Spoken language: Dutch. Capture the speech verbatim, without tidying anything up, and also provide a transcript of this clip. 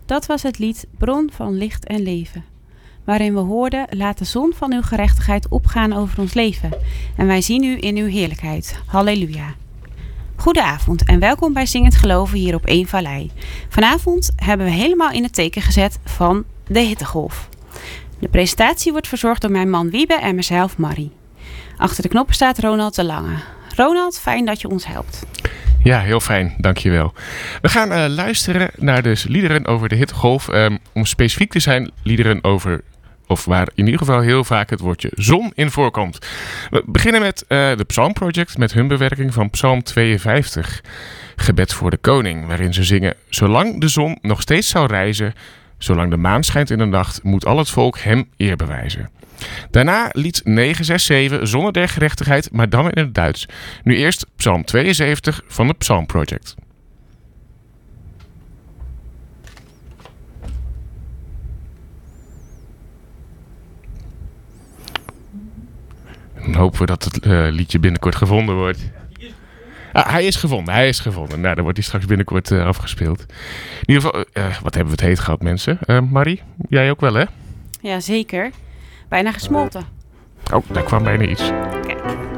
Dat was het lied Bron van Licht en Leven, waarin we hoorden: laat de zon van uw gerechtigheid opgaan over ons leven. En wij zien u in uw heerlijkheid. Halleluja. Goedenavond en welkom bij Zingend Geloven hier op één Vallei. Vanavond hebben we helemaal in het teken gezet van de hittegolf. De presentatie wordt verzorgd door mijn man Wiebe en mezelf Marie. Achter de knoppen staat Ronald de Lange. Ronald, fijn dat je ons helpt. Ja, heel fijn, dankjewel. We gaan uh, luisteren naar dus liederen over de hittegolf. Um, om specifiek te zijn, liederen over, of waar in ieder geval heel vaak het woordje zon in voorkomt. We beginnen met uh, de Psalm Project met hun bewerking van Psalm tweeënvijftig. Gebed voor de koning, waarin ze zingen: zolang de zon nog steeds zou rijzen, zolang de maan schijnt in de nacht, moet al het volk hem eer bewijzen. Daarna lied negen zes zeven, Zonne der Gerechtigheid, maar dan in het Duits. Nu eerst Psalm tweeënzeventig van de Psalm Project. Dan hopen we dat het uh, liedje binnenkort gevonden wordt. Ah, hij is gevonden, hij is gevonden. Nou, dan wordt hij straks binnenkort uh, afgespeeld. In ieder geval, uh, wat hebben we het heet gehad, mensen? Uh, Marie, jij ook wel, hè? Ja, zeker. Bijna gesmolten. Oh, daar kwam bijna iets. Kijk.